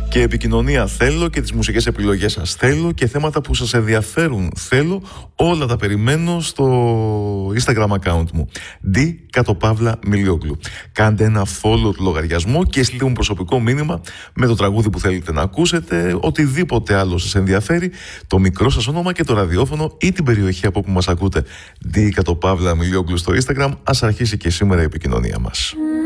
Και επικοινωνία θέλω και τις μουσικές επιλογές σας θέλω και θέματα που σας ενδιαφέρουν θέλω. Όλα τα περιμένω στο Instagram account μου D_Milioglou. Κάντε ένα follow του λογαριασμό και στείλτε μου προσωπικό μήνυμα με το τραγούδι που θέλετε να ακούσετε, οτιδήποτε άλλο σας ενδιαφέρει, το μικρό σας όνομα και το ραδιόφωνο ή την περιοχή από όπου μας ακούτε. D_Milioglou στο Instagram. Ας αρχίσει και σήμερα η επικοινωνία μας.